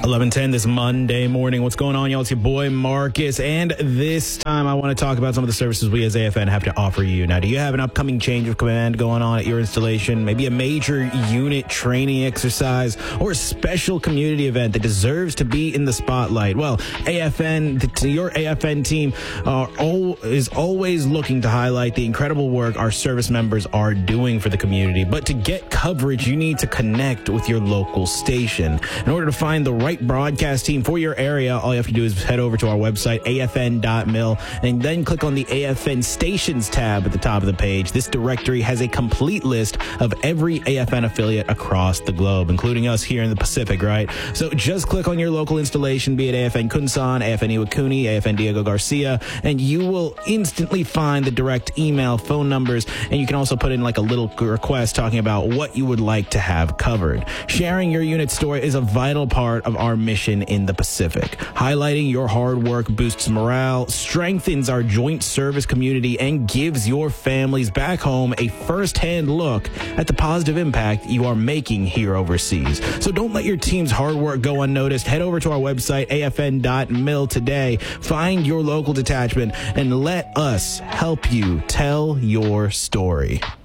11:10 this Monday morning. What's going on, y'all? It's your boy Marcus, and this time I want to talk about some of the services we as AFN have to offer you. Now, do you have an upcoming change of command going on at your installation? Maybe a major unit training exercise or a special community event that deserves to be in the spotlight? Well, your AFN team is always looking to highlight the incredible work our service members are doing for the community. But to get coverage, you need to connect with your local station. In order to find the right broadcast team for your area, all you have to do is head over to our website, afn.mil, and then click on the AFN Stations tab at the top of the page. This directory has a complete list of every AFN affiliate across the globe, including us here in the Pacific, right? So just click on your local installation, be it AFN Kunsan, AFN Iwakuni, AFN Diego Garcia, and you will instantly find the direct email, phone numbers, and you can also put in like a little request talking about what you would like to have covered. Sharing your unit story is a vital part of our mission in the Pacific. Highlighting your hard work boosts morale, strengthens our joint service community, and gives your families back home a first-hand look at the positive impact you are making here overseas. So don't let your team's hard work go unnoticed. Head over to our website, afn.mil today. Find your local detachment and let us help you tell your story.